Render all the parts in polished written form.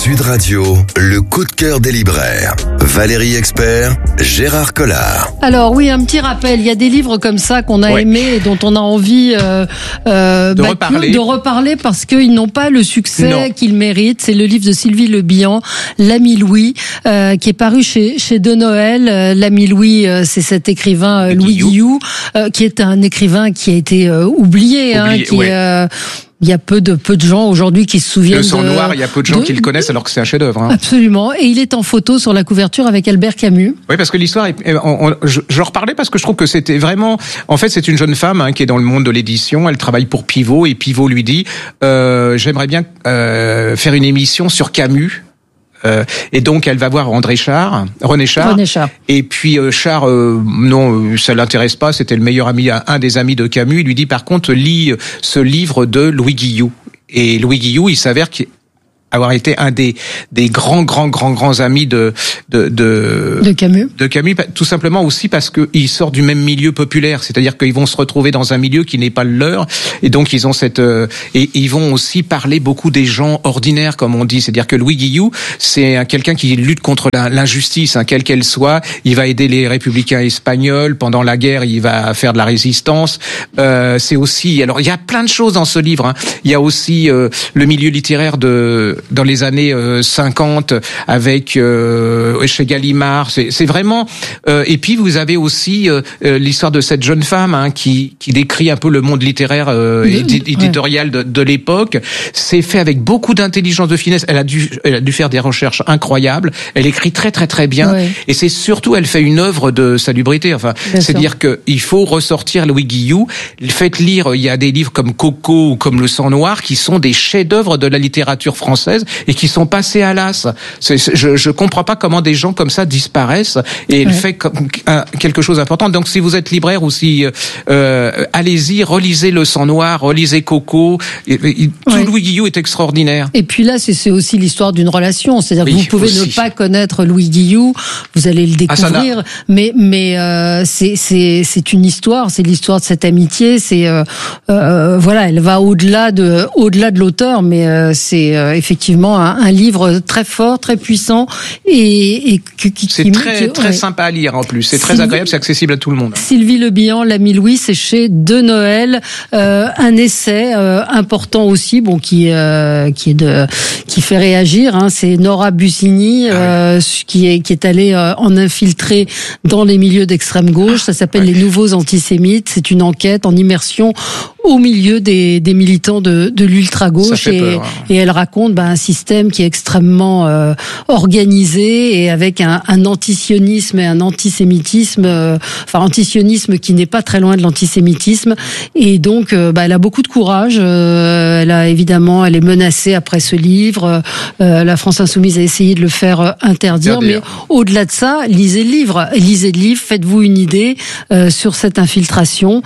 Sud Radio, le coup de cœur des libraires. Valérie Expert, Gérard Collard. Alors oui, un petit rappel, il y a des livres comme ça qu'on a aimés et dont on a envie de reparler parce qu'ils n'ont pas le succès qu'ils méritent. C'est le livre de Sylvie Le Bihan, L'Ami Louis, qui est paru chez De Noël. L'Ami Louis, c'est cet écrivain Louis Guillou, qui est un écrivain qui a été oublié. Il y a peu de gens aujourd'hui qui se souviennent. Le Sang Noir, il y a peu de gens qui le connaissent alors que c'est un chef-d'œuvre. Hein. Absolument. Et il est en photo sur la couverture avec Albert Camus. Oui, parce que l'histoire, je reparlais parce que je trouve que c'était vraiment. En fait, c'est une jeune femme qui est dans le monde de l'édition. Elle travaille pour Pivot et Pivot lui dit j'aimerais bien faire une émission sur Camus. Et donc elle va voir René Char. Et puis Char, non, ça l'intéresse pas. C'était le meilleur ami, un des amis de Camus. Il lui dit par contre lis ce livre de Louis Guillou. Et Louis Guillou, il s'avère avoir été un des grands amis de Camus. De Camus, tout simplement aussi parce que il sort du même milieu populaire, c'est-à-dire qu'ils vont se retrouver dans un milieu qui n'est pas le leur, et donc ils ont et ils vont aussi parler beaucoup des gens ordinaires, comme on dit, c'est-à-dire que Louis Guillou, c'est quelqu'un qui lutte contre l'injustice, quelle qu'elle soit. Il va aider les républicains espagnols pendant la guerre, il va faire de la résistance. C'est aussi, alors il y a plein de choses dans ce livre. Il y a aussi le milieu littéraire dans les années 50 avec chez Gallimard, c'est vraiment et puis vous avez aussi l'histoire de cette jeune femme qui décrit un peu le monde littéraire éditorial de l'époque. C'est fait avec beaucoup d'intelligence, de finesse. Elle a dû faire des recherches incroyables. Elle écrit très bien et c'est surtout elle fait une œuvre de salubrité. Enfin, c'est-à-dire que il faut ressortir Louis Guillou. Faites lire, il y a des livres comme Coco ou comme Le Sang Noir qui sont des chefs-d'œuvre de la littérature française et qui sont passés à l'as. Je comprends pas comment des gens comme ça disparaissent et il fait quelque chose d'important. Donc si vous êtes libraire ou si allez-y, relisez Le Sang Noir, relisez Coco. Tout Louis Guillou est extraordinaire. Et puis là, c'est aussi l'histoire d'une relation. C'est-à-dire que vous pouvez ne pas connaître Louis Guillou, vous allez le découvrir, mais c'est une histoire, c'est l'histoire de cette amitié. C'est elle va au-delà de l'auteur, mais c'est effectivement un livre très fort, très puissant et c'est très sympa à lire en plus. C'est très agréable, c'est accessible à tout le monde. Sylvie Le Bihan, L'Ami Louis, c'est chez De Noël, un essai important aussi, qui fait réagir. C'est Nora Bussigny qui est allée en infiltrer dans les milieux d'extrême gauche. Ça s'appelle Les Nouveaux Antisémites. C'est une enquête en immersion au milieu des militants de l'ultra-gauche et elle raconte un système qui est extrêmement organisé et avec un antisionisme et un antisémitisme, antisionisme qui n'est pas très loin de l'antisémitisme et donc elle a beaucoup de courage. Elle est menacée après ce livre. La France Insoumise a essayé de le faire interdire, mais au-delà de ça, lisez le livre, faites-vous une idée sur cette infiltration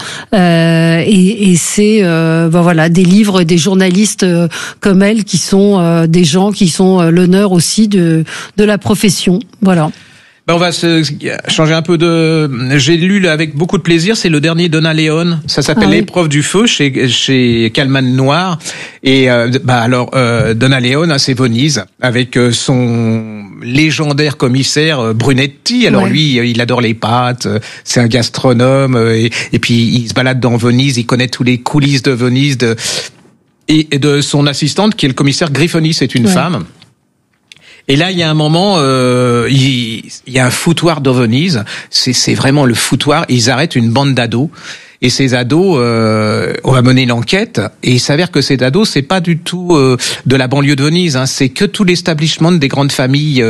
et c'est des livres, des journalistes comme elle qui sont des gens qui sont l'honneur aussi de la profession. Voilà. On va changer un peu j'ai lu avec beaucoup de plaisir, c'est le dernier Donna Leon, ça s'appelle L'épreuve du feu chez Calman Noir et Donna Leon, c'est Venise avec son légendaire commissaire Brunetti. Alors lui, il adore les pâtes, c'est un gastronome et puis il se balade dans Venise, il connaît tous les coulisses de Venise et de son assistante qui est le commissaire Griffoni, c'est une femme. Et là, il y a un moment, il y a un foutoir de Venise. C'est vraiment le foutoir. Ils arrêtent une bande d'ados. Et ces ados, on va mener l'enquête. Et il s'avère que ces ados, c'est pas du tout de la banlieue de Venise. C'est que tout l'establishment des grandes familles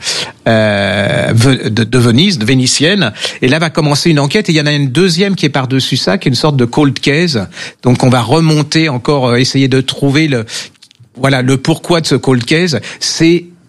de Venise, de vénitiennes. Et là va commencer une enquête. Et il y en a une deuxième qui est par-dessus ça, qui est une sorte de cold case. Donc on va remonter encore, essayer de trouver le pourquoi de ce cold case. C'est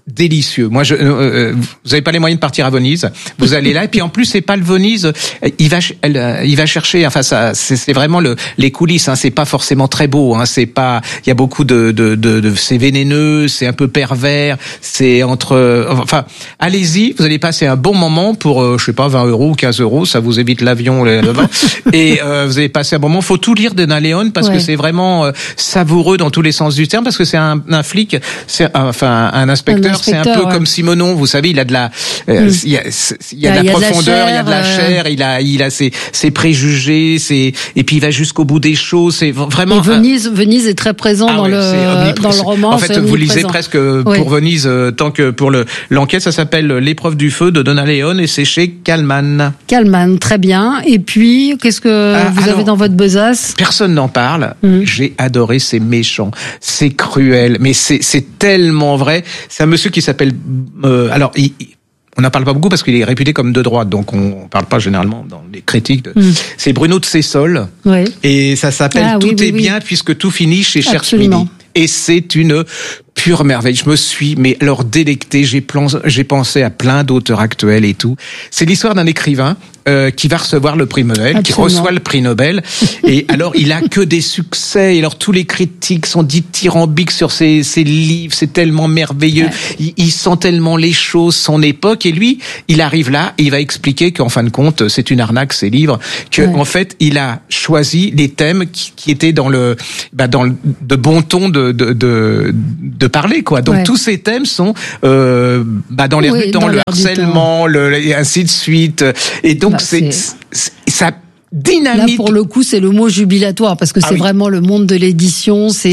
délicieux. Moi, vous avez pas les moyens de partir à Venise. Vous allez là, et puis en plus, c'est pas le Venise. Il va chercher. Enfin, ça, c'est vraiment les coulisses. Hein, c'est pas forcément très beau. Hein, c'est pas. Il y a beaucoup de c'est vénéneux, c'est un peu pervers. C'est enfin, allez-y. Vous allez passer un bon moment pour, je sais pas, 20 € ou 15 €. Ça vous évite l'avion là-bas. Et vous allez passer un bon moment. Faut tout lire de Naléon parce que c'est vraiment savoureux dans tous les sens du terme, parce que c'est un flic, un inspecteur, c'est un peu comme Simonon, vous savez, il a de la il y a de la profondeur, il y a de la chair, il a ses préjugés, et puis il va jusqu'au bout des choses, c'est vraiment. Et Venise est très présent dans le roman. En fait, vous lisez presque pour Venise tant que pour l'enquête. Ça s'appelle L'épreuve du feu de Donna Leon et c'est chez Kallman. Kallman, très bien. Et puis, qu'est-ce que vous avez dans votre besace? Personne n'en parle. J'ai adoré, c'est méchant, c'est cruel, mais c'est tellement vrai. C'est un monsieur qui s'appelle on n'en parle pas beaucoup parce qu'il est réputé comme de droite, donc on parle pas généralement dans les critiques. C'est Bruno de Sessol, et ça s'appelle Tout est bien puisque tout finit chez Cherche Midi. Et c'est une pure merveille. Je me suis, délecté. J'ai pensé à plein d'auteurs actuels et tout. C'est l'histoire d'un écrivain qui va recevoir le prix Nobel, qui reçoit le prix Nobel. Et alors, il a que des succès. Et alors, tous les critiques sont dithyrambiques sur ses livres. C'est tellement merveilleux. Ouais. Il sent tellement les choses, son époque. Et lui, il arrive là et il va expliquer qu'en fin de compte, c'est une arnaque, ces livres. En fait, il a choisi les thèmes qui étaient dans le bon ton de parler, quoi. Donc tous ces thèmes sont dans les rues, dans le harcèlement, et ainsi de suite. Et donc ça dynamite. Là, pour le coup, c'est le mot jubilatoire, parce que c'est vraiment le monde de l'édition, c'est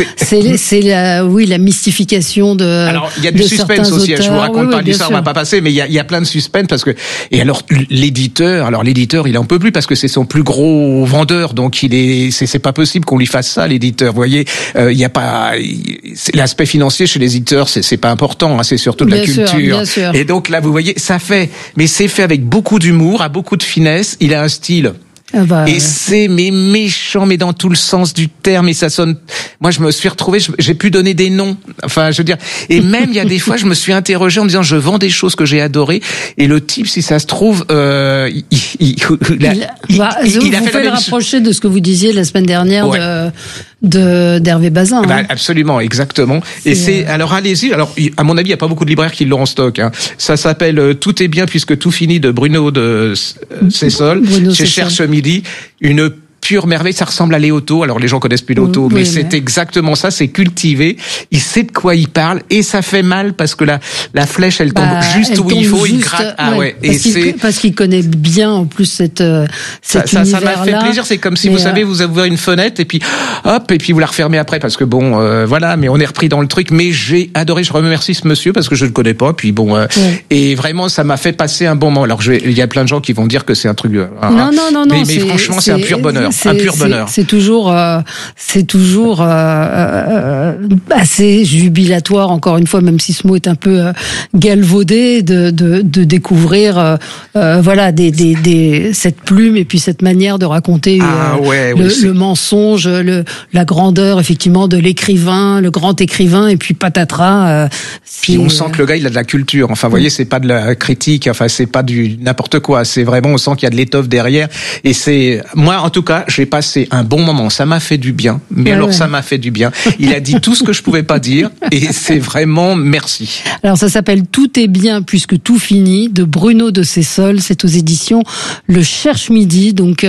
la mystification de. Alors, il y a du suspense aussi. Je vous raconte pas l'histoire, on va pas passer, mais il y a plein de suspense parce que. Et alors, l'éditeur, il en peut plus parce que c'est son plus gros vendeur, donc c'est pas possible qu'on lui fasse ça, l'éditeur. Vous voyez, il y a pas, l'aspect financier chez les éditeurs, c'est pas important, hein, c'est surtout de la culture. Bien sûr. Et donc là, vous voyez, mais c'est fait avec beaucoup d'humour, à beaucoup de finesse. Il a un style. Et c'est méchant, mais dans tout le sens du terme, et ça sonne. Moi, je me suis retrouvé, j'ai pu donner des noms. Enfin, je veux dire, et même il y a des fois, je me suis interrogé en me disant, je vends des choses que j'ai adorées, et le type, si ça se trouve, il a fait le rapprocher de ce que vous disiez la semaine dernière d'Hervé Bazin. Absolument, exactement. Alors allez-y. Alors, à mon avis, il n'y a pas beaucoup de libraires qui l'ont en stock. Hein. Ça s'appelle Tout est bien puisque tout finit de Bruno de Sessol. Chez Cherche Midi. Une pure merveille, ça ressemble à Léoto. Alors les gens connaissent plus Léoto, mais c'est exactement ça, c'est cultivé. Il sait de quoi il parle et ça fait mal parce que la flèche elle tombe juste où il faut, il gratte. Parce qu'il connaît bien en plus cet univers-là. Ça m'a fait plaisir, c'est comme si vous savez, vous ouvrez une fenêtre et puis vous la refermez après parce que mais on est repris dans le truc. Mais j'ai adoré, je remercie ce monsieur parce que je le connais pas. Puis et vraiment ça m'a fait passer un bon moment. Alors il y a plein de gens qui vont dire que c'est un truc. Non. Mais franchement c'est un pur bonheur. Un pur bonheur. C'est toujours assez jubilatoire, encore une fois, même si ce mot est un peu galvaudé, de découvrir cette plume et puis cette manière de raconter le mensonge, la grandeur effectivement de l'écrivain, le grand écrivain, et puis patatras. Puis on sent que le gars il a de la culture. Enfin, vous voyez, c'est pas de la critique. Enfin, c'est pas du n'importe quoi. C'est vraiment, on sent qu'il y a de l'étoffe derrière. Et moi en tout cas, j'ai passé un bon moment, ça m'a fait du bien, ça m'a fait du bien. Il a dit tout ce que je pouvais pas dire et c'est vraiment merci. Alors ça s'appelle Tout est bien puisque tout finit de Bruno de Sessol, c'est aux éditions Le Cherche Midi, donc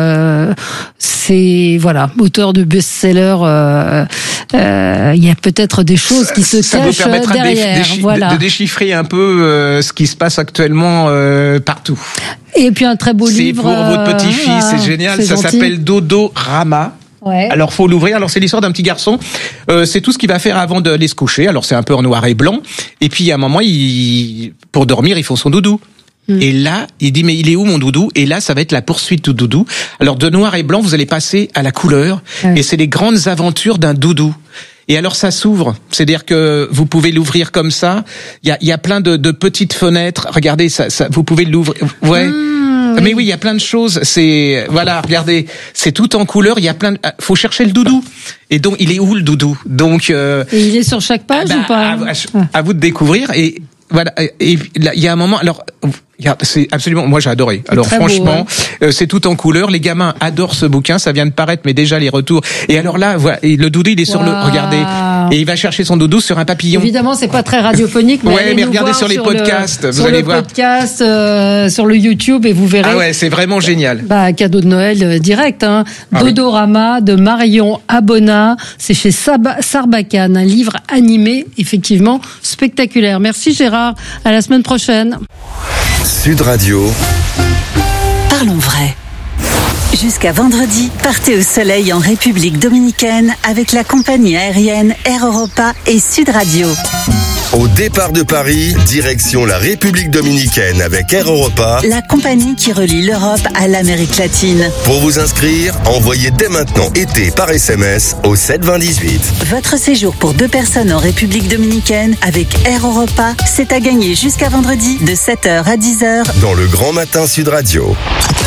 c'est auteur de best-seller, il y a peut-être des choses qui se cachent derrière. Ça vous permettra de déchiffrer un peu ce qui se passe actuellement partout. Et puis un très beau livre. C'est pour votre petit-fils, c'est génial. Ça s'appelle Dodo Rama. Ouais. Alors faut l'ouvrir. Alors c'est l'histoire d'un petit garçon. C'est tout ce qu'il va faire avant d'aller se coucher. Alors c'est un peu en noir et blanc. Et puis à un moment, pour dormir, il faut son doudou. Et là, il dit mais il est où mon doudou? Et là, ça va être la poursuite du doudou. Alors de noir et blanc, vous allez passer à la couleur. Et c'est les grandes aventures d'un doudou. Et alors ça s'ouvre, c'est-à-dire que vous pouvez l'ouvrir comme ça. Il y a plein de petites fenêtres. Regardez, ça vous pouvez l'ouvrir. Ouais. Mais oui, il y a plein de choses. C'est voilà, regardez, c'est tout en couleur. Il y a plein. Faut chercher le doudou. Et donc, il est où le doudou? Donc. Et il est sur chaque page ou pas? À vous de découvrir. Et voilà. Et il y a un moment. Alors. C'est absolument, moi j'ai adoré. Alors franchement, beau, c'est tout en couleur. Les gamins adorent ce bouquin. Ça vient de paraître, mais déjà les retours. Et alors là, voilà, et le doudou il est sur le. Regardez, et il va chercher son doudou sur un papillon. Évidemment, c'est pas très radiophonique, mais mais regardez sur les podcasts. Vous allez voir. Sur le podcast, sur le YouTube, et vous verrez. Ah ouais, c'est vraiment génial. Cadeau de Noël direct. Dodorama de Marion Abona. C'est chez Sarbacane, un livre animé, effectivement spectaculaire. Merci Gérard. À la semaine prochaine. Sud Radio. Parlons vrai. Jusqu'à vendredi, partez au soleil en République dominicaine avec la compagnie aérienne Air Europa et Sud Radio. Au départ de Paris, direction la République dominicaine avec Air Europa, la compagnie qui relie l'Europe à l'Amérique latine. Pour vous inscrire, envoyez dès maintenant été par SMS au 72018. Votre séjour pour 2 personnes en République dominicaine avec Air Europa, c'est à gagner jusqu'à vendredi de 7h à 10h dans le Grand Matin Sud Radio.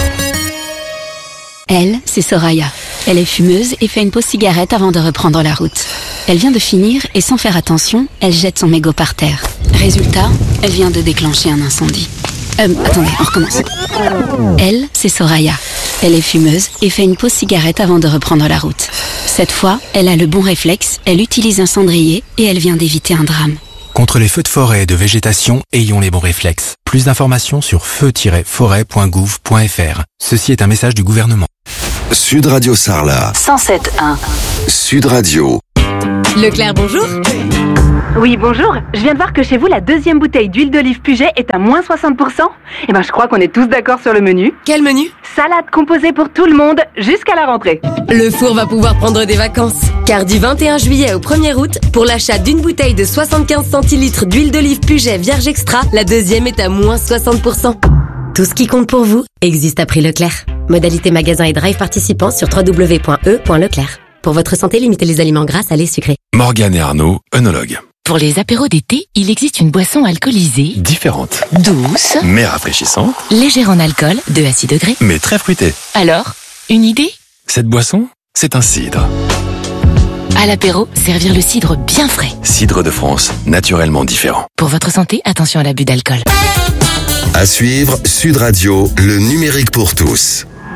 Elle, c'est Soraya. Elle est fumeuse et fait une pause cigarette avant de reprendre la route. Elle vient de finir et sans faire attention, elle jette son mégot par terre. Résultat, elle vient de déclencher un incendie. Attendez, on recommence. Elle, c'est Soraya. Elle est fumeuse et fait une pause cigarette avant de reprendre la route. Cette fois, elle a le bon réflexe, elle utilise un cendrier et elle vient d'éviter un drame. Contre les feux de forêt et de végétation, ayons les bons réflexes. Plus d'informations sur feu-forêt.gouv.fr. Ceci est un message du gouvernement. Sud Radio Sarlat. 107.1. Sud Radio. Leclerc, bonjour. Oui, bonjour. Je viens de voir que chez vous, la 2e bouteille d'huile d'olive Puget est à moins 60%. Eh ben, je crois qu'on est tous d'accord sur le menu. Quel menu? Salade composée pour tout le monde, jusqu'à la rentrée. Le four va pouvoir prendre des vacances. Car du 21 juillet au 1er août, pour l'achat d'une bouteille de 75 centilitres d'huile d'olive Puget Vierge Extra, la 2e est à moins 60%. Tout ce qui compte pour vous existe à prix Leclerc. Modalité magasin et drive participants sur www.e.leclerc. Pour votre santé, limitez les aliments gras, salés, sucrés. Morgane et Arnaud, œnologues. Pour les apéros d'été, il existe une boisson alcoolisée, différente, douce, mais rafraîchissante, légère en alcool, 2 à 6 degrés, mais très fruitée. Alors, une idée? Cette boisson, c'est un cidre. À l'apéro, servir le cidre bien frais. Cidre de France, naturellement différent. Pour votre santé, attention à l'abus d'alcool. À suivre, Sud Radio, le numérique pour tous.